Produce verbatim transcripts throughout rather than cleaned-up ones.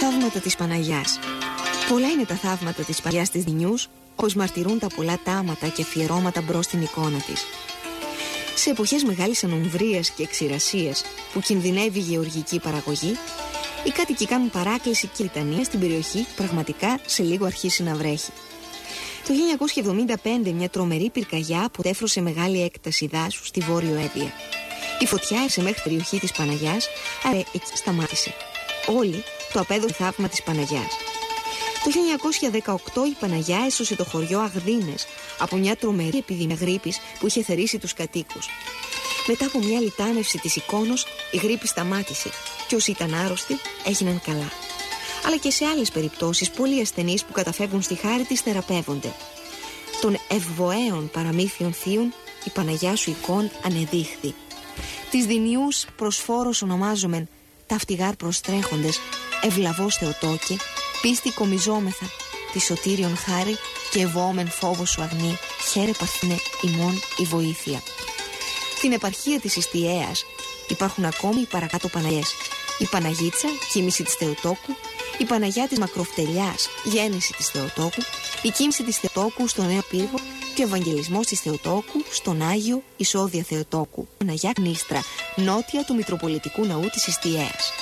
Θαύματα της Παναγιάς. Πολλά είναι τα θαύματα της Παναγιάς της Δινιούς, όπως μαρτυρούν τα πολλά τάματα και αφιερώματα μπρος στην εικόνα της. Σε εποχές μεγάλης ανομβρίας και εξηρασίας που κινδυνεύει η γεωργική παραγωγή, οι κάτοικοι κάνουν παράκληση και λιτανία στην περιοχή, πραγματικά σε λίγο αρχίσει να βρέχει. Το χίλια εννιακόσια εβδομήντα πέντε μια τρομερή πυρκαγιά αποτέφρωσε μεγάλη έκταση δάσους στη Βόρειο Εύβοια. Η φωτιά έρσε μέχρι την περιοχή της Παναγιάς, αλλά εκεί σταμάτησε. Όλοι το απέδωσαν θαύμα της Παναγιάς. Το χίλια εννιακόσια δεκαοκτώ η Παναγιά έσωσε το χωριό Αγδίνες από μια τρομερή επιδημία γρίπης που είχε θερήσει τους κατοίκους. Μετά από μια λιτάνευση της εικόνος, η γρίπη σταμάτησε και όσοι ήταν άρρωστοι έγιναν καλά. Αλλά και σε άλλες περιπτώσεις, πολλοί ασθενείς που καταφεύγουν στη χάρη της θεραπεύονται. Των ευβοαίων παραμύθιων θείων, η Παναγιά σου εικόν ανεδείχθη. Της Δινιούς προσφόρος ονομάζομεν ταυτιγάρ προστρέχοντες, ευλαβώς Θεοτόκε, πίστη κομιζόμεθα, τη σωτήριον χάρη και ευώμεν φόβο σου αγνή, χαίρε παρθύνε ημών η βοήθεια. Στην επαρχία της Ιστιαίας υπάρχουν ακόμη οι παρακάτω Παναγιές. Η Παναγίτσα, κοίμηση της Θεοτόκου, η Παναγιά της Μακροφτελιάς, γέννηση της Θεοτόκου, η κοίμηση της Θεοτόκου στον Νέο Πύργο και ο Ευαγγελισμός της Θεοτόκου στον Άγιο Ισόδια Θεοτόκου, Παναγιά Κνίστρα, νότια του Μητροπολιτικού Ναού της Ιστιαίας.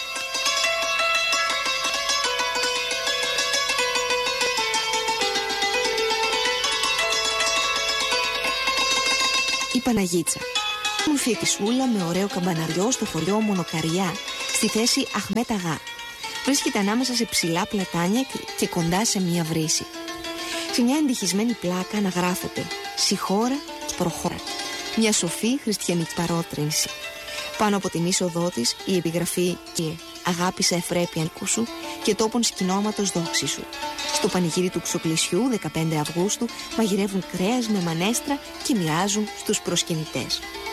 Η Παναγίτσα. Μορφή εκκλησούλα με ωραίο καμπαναριό στο χωριό Μονοκαριά, στη θέση Αχμέτ Αγά. Βρίσκεται ανάμεσα σε ψηλά πλατάνια και κοντά σε μια βρύση. Σε μια εντυχισμένη πλάκα αναγράφεται «Συγχώρα και προχώρα». Μια σοφή χριστιανική παρότρινση. Πάνω από την είσοδό της η επιγραφή «Κύριε, αγάπησα ευπρέπεια νίκου σου και τόπον σκηνώματος δόξη σου». Στο πανηγύρι του Ξοκλησιού, δεκαπέντε Αυγούστου, μαγειρεύουν κρέας με μανέστρα και μοιράζουν στους προσκυνητές.